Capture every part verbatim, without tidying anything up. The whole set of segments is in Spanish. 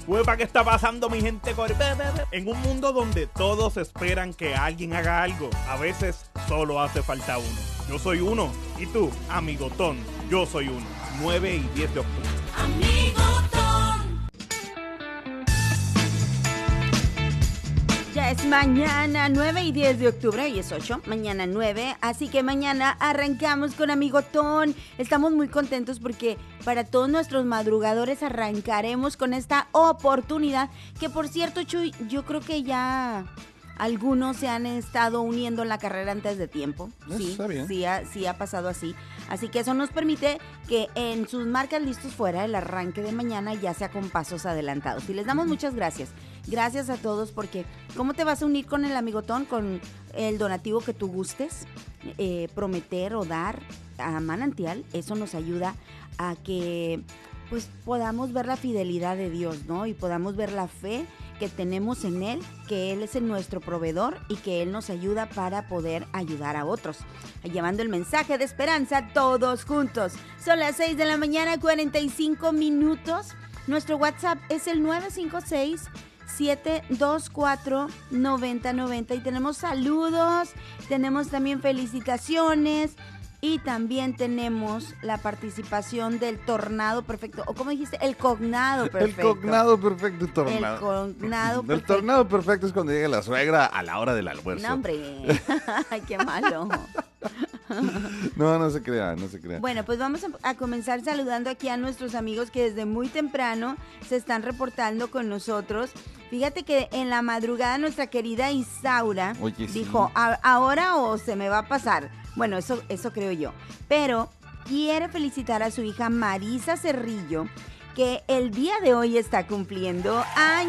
Huepa, ¿qué está pasando, mi gente? En un mundo donde todos esperan que alguien haga algo, a veces solo hace falta uno. Yo soy uno. ¿Y tú? Amigotón. Yo soy uno. nueve y diez de octubre. Amigotón. Ya es mañana, nueve y diez de octubre, hoy es ocho, mañana nueve, así que mañana arrancamos con Amigotón. Estamos muy contentos porque para todos nuestros madrugadores arrancaremos con esta oportunidad, que por cierto, Chuy, yo creo que ya algunos se han estado uniendo en la carrera antes de tiempo. Sí, está bien. Sí ha, sí ha pasado así. Así que eso nos permite que en sus marcas listos fuera el arranque de mañana ya sea con pasos adelantados. Y les damos muchas gracias. Gracias a todos porque ¿cómo te vas a unir con el Amigotón? Con el donativo que tú gustes, eh, prometer o dar a Manantial. Eso nos ayuda a que pues podamos ver la fidelidad de Dios, ¿no? Y podamos ver la fe que tenemos en Él, que Él es el nuestro proveedor y que Él nos ayuda para poder ayudar a otros, llevando el mensaje de esperanza todos juntos. Son las seis de la mañana, cuarenta y cinco minutos. Nuestro WhatsApp es el nueve cinco seis, siete dos cuatro, nueve cero nueve cero y tenemos saludos, tenemos también felicitaciones. Y también tenemos la participación del tornado perfecto, o como dijiste, el cognado perfecto. El cognado perfecto y tornado. El cognado perfecto. El tornado perfecto es cuando llega la suegra a la hora del almuerzo. No, hombre. Ay, qué malo. No, no se crea, no se crea. Bueno, pues vamos a, a comenzar saludando aquí a nuestros amigos que desde muy temprano se están reportando con nosotros. Fíjate que en la madrugada nuestra querida Isaura Oye, sí. dijo, ¿ahora o se me va a pasar? Bueno, eso, eso creo yo. Pero quiere felicitar a su hija Marisa Cerrillo, que el día de hoy está cumpliendo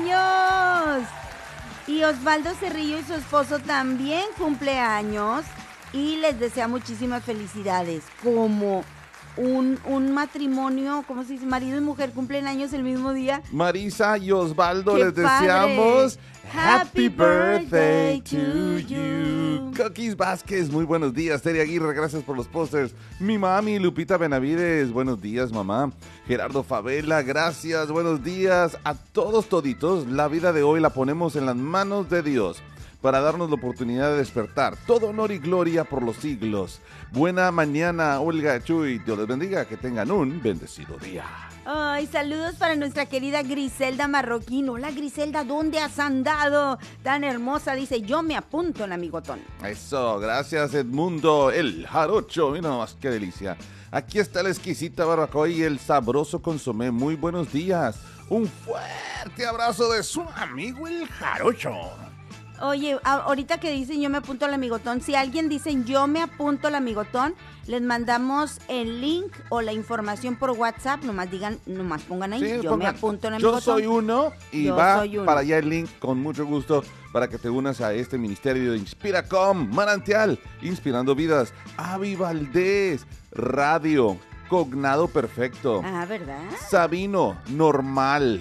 años. Y Osvaldo Cerrillo y su esposo también cumple años. Y les desea muchísimas felicidades. Como un, un matrimonio, ¿cómo se dice? Marido y mujer cumplen años el mismo día. Marisa y Osvaldo, ¡Qué les padre! deseamos Happy birthday to you. Coquis Vázquez, muy buenos días. Tere Aguirre, gracias por los pósters. Mi mami, Lupita Benavides, buenos días, mamá. Gerardo Favela, gracias, buenos días. A todos toditos, la vida de hoy la ponemos en las manos de Dios para darnos la oportunidad de despertar. Todo honor y gloria por los siglos. Buena mañana, Olga, Chuy. Dios les bendiga, que tengan un bendecido día. Ay, saludos para nuestra querida Griselda Marroquín. Hola, Griselda, ¿dónde has andado? Tan hermosa, dice, yo me apunto en Amigotón. Eso, gracias Edmundo, el jarocho, mira nomás qué delicia. Aquí está la exquisita barbacoa y el sabroso consomé. Muy buenos días. Un fuerte abrazo de su amigo el jarocho. Oye, a- ahorita que dicen yo me apunto al Amigotón, si alguien dice yo me apunto al Amigotón, les mandamos el link o la información por WhatsApp, nomás digan, nomás pongan ahí, Sí, yo pongan, me apunto al Amigotón. Yo soy uno y Yo va soy uno. para allá el link con mucho gusto para que te unas a este ministerio de Inspiracom, Manantial, inspirando vidas. Avi Valdés, Radio, Cognado Perfecto. Ah, ¿verdad? Sabino, Normal.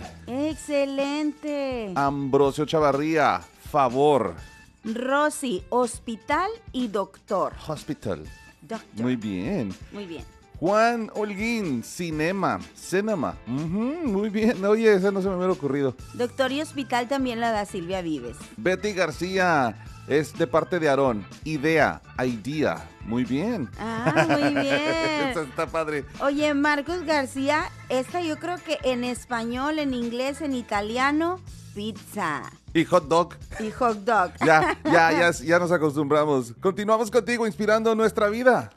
Excelente. Ambrosio Chavarría, Favor. Rosy, hospital y doctor. Hospital. Doctor. Muy bien. Muy bien. Juan Holguín, Cinema, Cinema. Ujú, muy bien. Oye, ese no se me hubiera ocurrido. Doctor y hospital también la da Silvia Vives. Betty García, es de parte de Aarón. Idea, idea. Muy bien. Ah, muy bien. Esta está padre. Oye, Marcos García, esta yo creo que en español, en inglés, en italiano, pizza Y hot dog. y hot dog. Ya, ya, ya, ya nos acostumbramos. Continuamos contigo inspirando nuestra vida.